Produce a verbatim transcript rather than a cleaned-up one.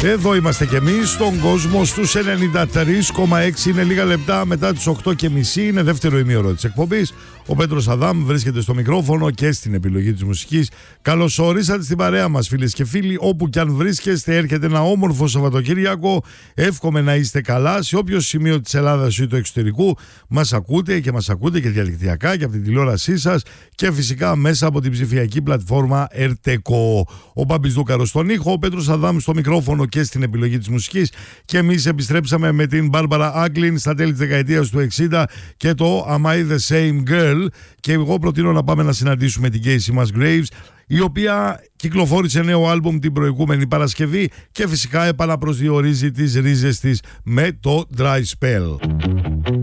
Εδώ είμαστε κι εμείς στον κόσμο στους ενενήντα τρία κόμμα έξι. Είναι λίγα λεπτά μετά τις οκτώ και μισή. Είναι δεύτερο ημίωρο της εκπομπής. Ο Πέτρος Αδάμ βρίσκεται στο μικρόφωνο και στην επιλογή της μουσικής. Καλώς ορίσατε στην παρέα μας, φίλες και φίλοι. Όπου κι αν βρίσκεστε, έρχεται ένα όμορφο Σαββατοκύριακο. Εύχομαι να είστε καλά σε όποιο σημείο της Ελλάδας ή του εξωτερικού μας ακούτε, και μας ακούτε και διαδικτυακά και από την τηλεόρασή σας και φυσικά μέσα από την ψηφιακή πλατφόρμα Ερτεκο. Ο Μπάμπης Δούκαρος στον ήχο, ο Πέτρος Αδάμ στο μικρόφωνο και στην επιλογή της μουσικής. Και εμείς επιστρέψαμε με την Μπάρμπαρα Άγκλιν στα τέλη της δεκαετίας του εξήντα και το Am I the Same Girl. Και εγώ προτείνω να πάμε να συναντήσουμε την Casey Musgraves, η οποία κυκλοφόρησε νέο άλμπουμ την προηγούμενη Παρασκευή και φυσικά επαναπροσδιορίζει τις ρίζες της με το Dry Spell.